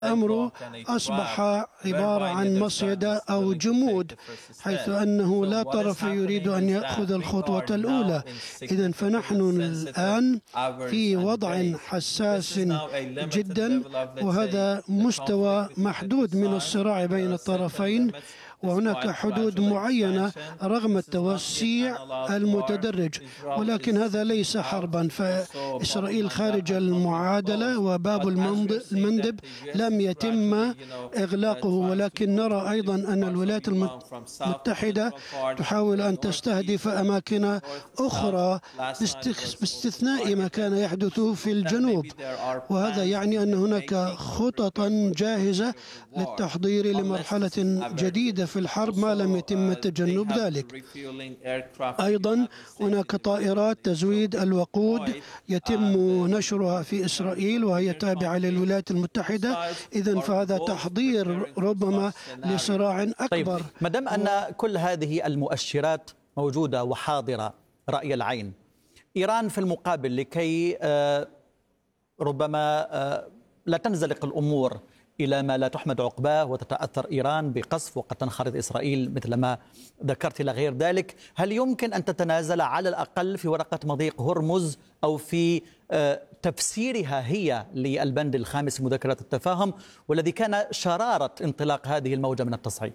الأمر أصبح عبارة عن مصيدة أو جمود، حيث أنه لا طرف يريد أن يأخذ الخطوة الأولى. إذن فنحن الآن في وضع حساس جدا، وهذا مستوى محدود من الصراع بين الطرفين، وهناك حدود معينة رغم التوسيع المتدرج، ولكن هذا ليس حربا. فإسرائيل خارج المعادلة، وباب المندب لم يتم إغلاقه، ولكن نرى أيضا أن الولايات المتحدة تحاول أن تستهدف أماكن أخرى باستثناء ما كان يحدث في الجنوب، وهذا يعني أن هناك خططا جاهزة للتحضير لمرحلة جديدة في الحرب ما لم يتم تجنب ذلك. أيضا هناك طائرات تزويد الوقود يتم نشرها في إسرائيل، وهي تابعة للولايات المتحدة. إذن فهذا تحضير ربما لصراع أكبر. طيب، ما دام أن كل هذه المؤشرات موجودة وحاضرة رأي العين، إيران في المقابل لكي ربما لا تنزلق الأمور إلى ما لا تحمد عقباه وتتأثر إيران بقصف وقد تنخرط إسرائيل مثل ما ذكرت إلى غير ذلك، هل يمكن أن تتنازل على الأقل في ورقة مضيق هرمز أو في تفسيرها هي للبند الخامس مذكرات التفاهم، والذي كان شرارة انطلاق هذه الموجة من التصعيد؟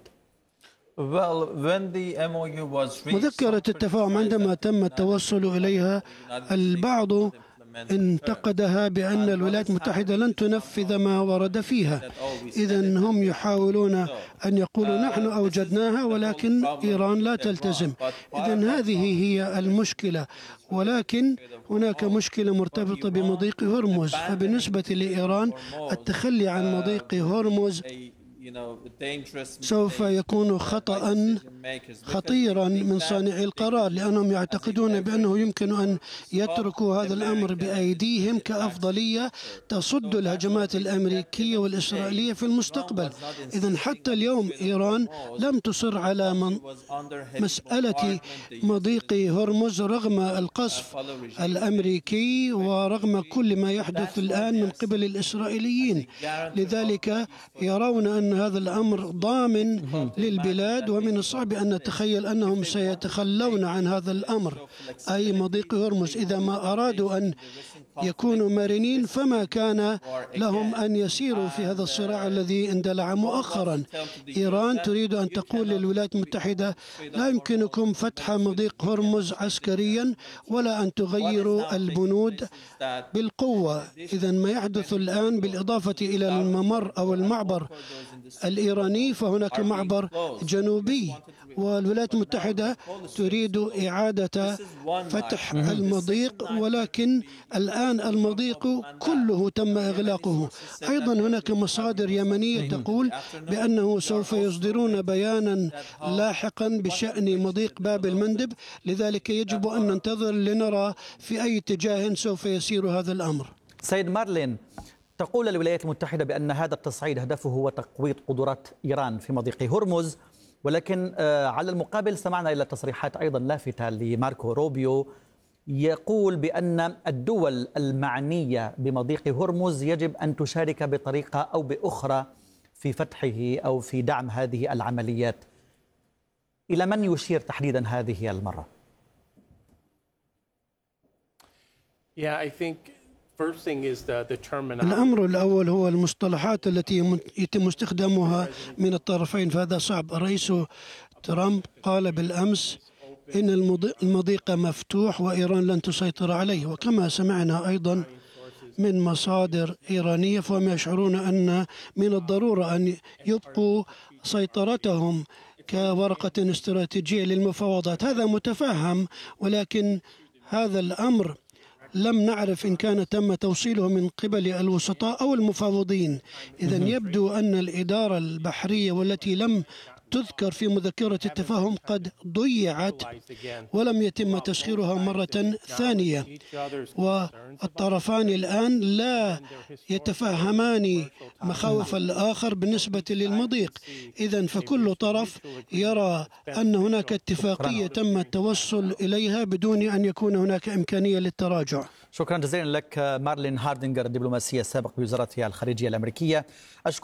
مذكرة التفاهم عندما تم التوصل إليها، البعض انتقدها بأن الولايات المتحدة لن تنفذ ما ورد فيها. إذن هم يحاولون أن يقولوا نحن أوجدناها ولكن إيران لا تلتزم. إذن هذه هي المشكلة، ولكن هناك مشكلة مرتبطة بمضيق هرمز. فبالنسبة لإيران التخلي عن مضيق هرمز سوف يكون خطيرا من صانعي القرار، لأنهم يعتقدون بأنه يمكن أن يتركوا هذا الأمر بأيديهم كأفضلية تصد الهجمات الأمريكية والإسرائيلية في المستقبل. إذن حتى اليوم إيران لم تصر على مسألة مضيق هرمز رغم القصف الأمريكي ورغم كل ما يحدث الآن من قبل الإسرائيليين. لذلك يرون أن هذا الأمر ضامن للبلاد، ومن الصعب أن نتخيل أنهم سيتخلون عن هذا الأمر، أي مضيق هرمز. إذا ما أرادوا أن يكونوا مرنين فما كان لهم أن يسيروا في هذا الصراع الذي اندلع مؤخرا. إيران تريد أن تقول للولايات المتحدة لا يمكنكم فتح مضيق هرمز عسكريا ولا أن تغيروا البنود بالقوة. إذا ما يحدث الآن بالإضافة إلى الممر أو المعبر الإيراني، فهناك معبر جنوبي، والولايات المتحدة تريد إعادة فتح المضيق، ولكن الآن المضيق كله تم إغلاقه. أيضا هناك مصادر يمنية تقول بأنه سوف يصدرون بيانا لاحقا بشأن مضيق باب المندب، لذلك يجب أن ننتظر لنرى في أي اتجاه سوف يسير هذا الأمر. سيد مارلين، تقول الولايات المتحدة بأن هذا التصعيد هدفه هو تقويض قدرات إيران في مضيق هرمز، ولكن على المقابل سمعنا إلى تصريحات أيضا لافتة لماركو روبيو يقول بأن الدول المعنية بمضيق هرمز يجب أن تشارك بطريقة أو بأخرى في فتحه أو في دعم هذه العمليات. إلى من يشير تحديدا هذه المرة؟ الأمر الأول هو المصطلحات التي يتم استخدامها من الطرفين، فهذا صعب. الرئيس ترامب قال بالأمس إن المضيق مفتوح وإيران لن تسيطر عليه، وكما سمعنا أيضا من مصادر إيرانية فهم يشعرون أن من الضرورة أن يبقوا سيطرتهم كورقة استراتيجية للمفاوضات. هذا متفهم، ولكن هذا الأمر لم نعرف إن كان تم توصيله من قبل الوسطاء أو المفاوضين. إذن يبدو أن الإدارة البحرية والتي لم تذكر في مذكرة التفاهم قد ضيعت ولم يتم تسخيرها مرة ثانية، والطرفان الآن لا يتفهمان مخاوف الآخر بالنسبة للمضيق. إذن فكل طرف يرى أن هناك اتفاقية تم التوصل إليها بدون أن يكون هناك إمكانية للتراجع. شكرا جزيلا لك مارلين هاردينغر، الدبلوماسية السابق بوزارة الخارجية الأمريكية. أشكر